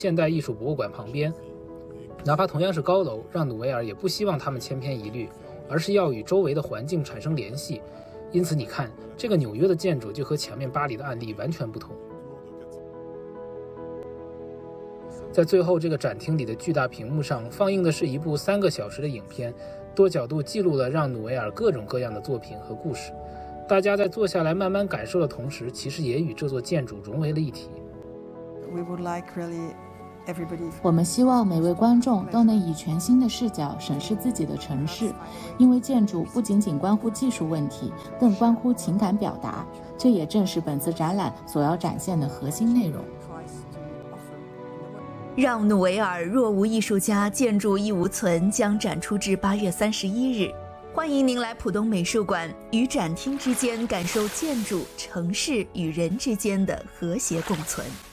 现代艺术博物馆旁边。哪怕同样是高楼，让努维尔也不希望它们千篇一律，而是要与周围的环境产生联系。因此你看，这个纽约的建筑就和前面巴黎的案例完全不同。在最后这个展厅里的巨大屏幕上放映的是一部3个小时的影片，多角度记录了让努维尔各种各样的作品和故事。大家在坐下来慢慢感受的同时，其实也与这座建筑融为了一体。 我们希望每位观众都能以全新的视角审视自己的城市，因为建筑不仅仅关乎技术问题，更关乎情感表达，这也正是本次展览所要展现的核心内容。 让努维尔若无艺术家，建筑亦无存将展出至8月31日。欢迎您来浦东美术馆，与展厅之间感受建筑、城市与人之间的和谐共存。